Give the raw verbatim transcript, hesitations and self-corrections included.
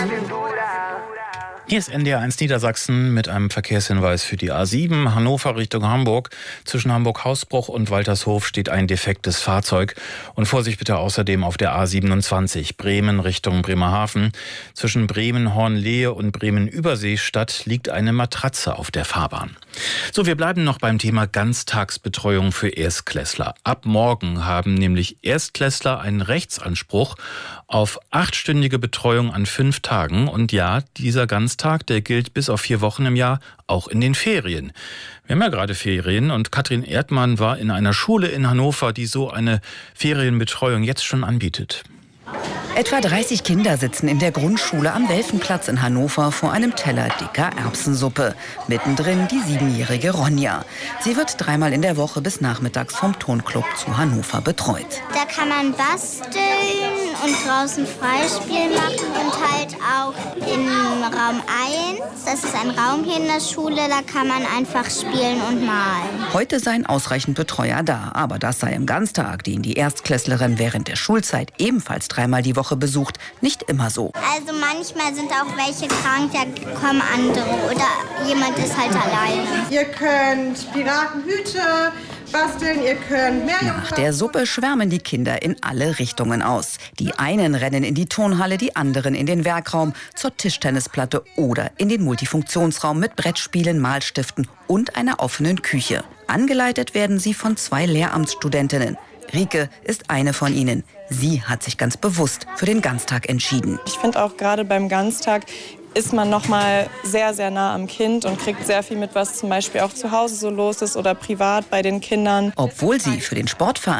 Hier ist N D R eins Niedersachsen mit einem Verkehrshinweis für die A sieben, Hannover Richtung Hamburg. Zwischen Hamburg-Hausbruch und Waltershof steht ein defektes Fahrzeug. Und Vorsicht bitte außerdem auf der A siebenundzwanzig, Bremen Richtung Bremerhaven. Zwischen Bremen-Hornlehe und Bremen-Überseestadt liegt eine Matratze auf der Fahrbahn. So, wir bleiben noch beim Thema Ganztagsbetreuung für Erstklässler. Ab morgen haben nämlich Erstklässler einen Rechtsanspruch auf achtstündige Betreuung an fünf Tagen. Und ja, dieser Ganztag, der gilt bis auf vier Wochen im Jahr, auch in den Ferien. Wir haben ja gerade Ferien und Katrin Erdmann war in einer Schule in Hannover, die so eine Ferienbetreuung jetzt schon anbietet. Etwa dreißig Kinder sitzen in der Grundschule am Welfenplatz in Hannover vor einem Teller dicker Erbsensuppe. Mittendrin die siebenjährige Ronja. Sie wird dreimal in der Woche bis nachmittags vom Tonclub zu Hannover betreut. Da kann man basteln und draußen Freispiel machen und halt auch in Raum eins. Das ist ein Raum hier in der Schule, da kann man einfach spielen und malen. Heute seien ausreichend Betreuer da, aber das sei im Ganztag, den die Erstklässlerin während der Schulzeit ebenfalls dreimal die Woche besucht, nicht immer so. Also manchmal sind auch welche krank, da kommen andere oder jemand ist halt alleine. Ihr könnt Piratenhüte basteln, ihr könnt mehr. Nach der Suppe schwärmen die Kinder in alle Richtungen aus. Die einen rennen in die Turnhalle, die anderen in den Werkraum, zur Tischtennisplatte oder in den Multifunktionsraum mit Brettspielen, Malstiften und einer offenen Küche. Angeleitet werden sie von zwei Lehramtsstudentinnen. Rike ist eine von ihnen. Sie hat sich ganz bewusst für den Ganztag entschieden. Ich finde auch gerade beim Ganztag ist man noch mal sehr, sehr nah am Kind und kriegt sehr viel mit, was zum Beispiel auch zu Hause so los ist oder privat bei den Kindern. Obwohl sie für den Sportverein